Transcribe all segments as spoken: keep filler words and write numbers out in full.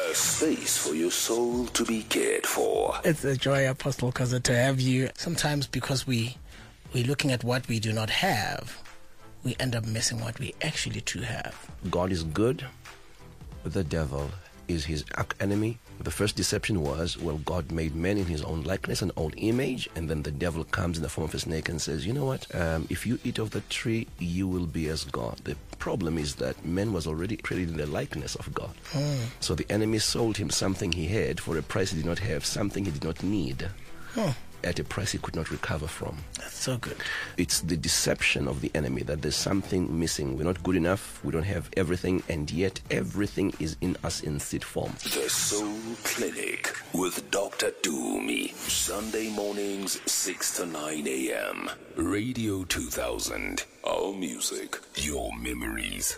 A space for your soul to be cared for. It's a joy, Apostle Kaza, to have you. Sometimes because we, we're looking at what we do not have, we end up missing what we actually do have. God is good, but the devil is his enemy. The first deception was, well, God made man in his own likeness and own image, and then the devil comes in the form of a snake and says, you know what, um, if you eat of the tree, you will be as God. The problem is that man was already created in the likeness of God. Mm. So the enemy sold him something he had for a price he did not have, something he did not need. Mm. At a price he could not recover from. That's so good. It's the deception of the enemy that there's something missing. We're not good enough. We don't have everything, and yet everything is in us in seed form. The Soul Clinic with Doctor Dumi. Sunday mornings, six to nine a.m. Radio two thousand. Our music, your memories.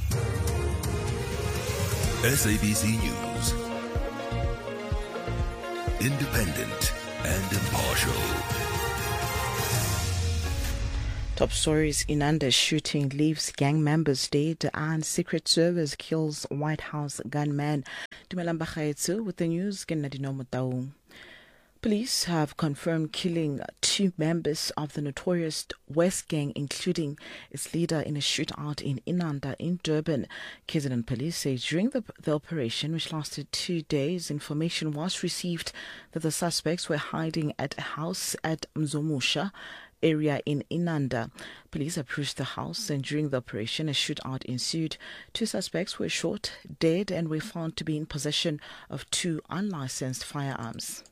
S A B C News. Independent and impartial. Top stories: Inanda shooting leaves gang members dead and Secret Service kills White House gunman. Dumelang bagaetso with the news. Ke nna Dinomo Taung. Police have confirmed killing two members of the notorious West Gang, including its leader, in a shootout in Inanda in Durban. K Z N police say during the, the operation, which lasted two days, information was received that the suspects were hiding at a house at Mzomusha area in Inanda. Police approached the house, and during the operation, a shootout ensued. Two suspects were shot dead and were found to be in possession of two unlicensed firearms.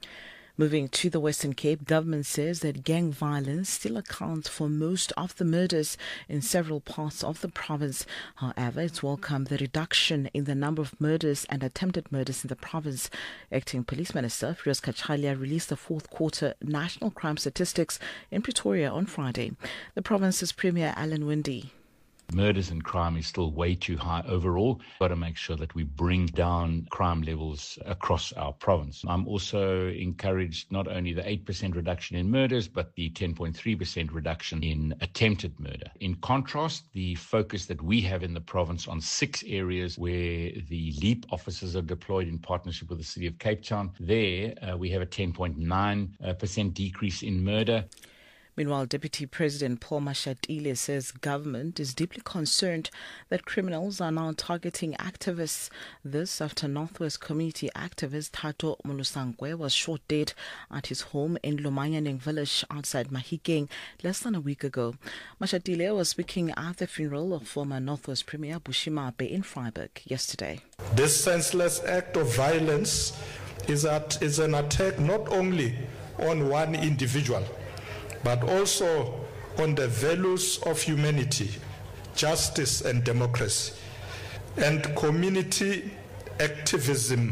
Moving to the Western Cape, government says that gang violence still accounts for most of the murders in several parts of the province. However, it's welcomed the reduction in the number of murders and attempted murders in the province. Acting Police Minister Firoz Kachalia released the fourth quarter national crime statistics in Pretoria on Friday. The province's Premier Alan Winde. Murders and crime is still way too high overall. We've got to make sure that we bring down crime levels across our province. I'm also encouraged not only the eight percent reduction in murders, but the ten point three percent reduction in attempted murder. In contrast, the focus that we have in the province on six areas where the LEAP officers are deployed in partnership with the City of Cape Town, there uh, we have a ten point nine percent decrease in murder. Meanwhile, Deputy President Paul Mashatile says government is deeply concerned that criminals are now targeting activists. This after Northwest Community activist Tato Molusangwe was shot dead at his home in Lomanyaneng village outside Mahikeng less than a week ago. Mashatile was speaking at the funeral of former Northwest Premier Bushimape in Freiburg yesterday. This senseless act of violence is, at, is an attack not only on one individual, but also on the values of humanity, justice and democracy, and community activism.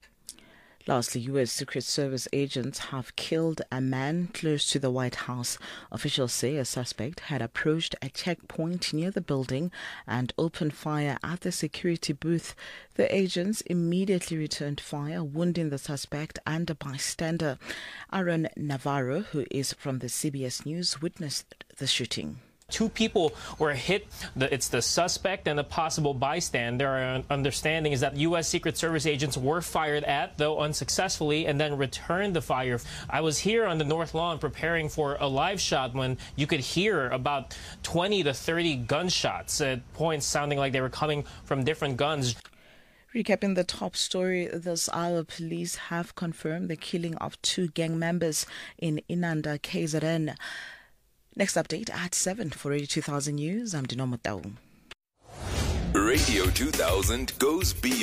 Lastly, U S Secret Service agents have killed a man close to the White House. Officials say a suspect had approached a checkpoint near the building and opened fire at the security booth. The agents immediately returned fire, wounding the suspect and a bystander. Aaron Navarro, who is from the C B S News, witnessed the shooting. Two people were hit. It's the suspect and the possible bystander. Our understanding is that U S Secret Service agents were fired at, though unsuccessfully, and then returned the fire. I was here on the North Lawn preparing for a live shot when you could hear about twenty to thirty gunshots at points sounding like they were coming from different guns. Recapping the top story this hour, police have confirmed the killing of two gang members in Inanda, K Z N. Next update at seven for Radio two thousand News. I'm Dinomo Taung. Radio two thousand goes beyond.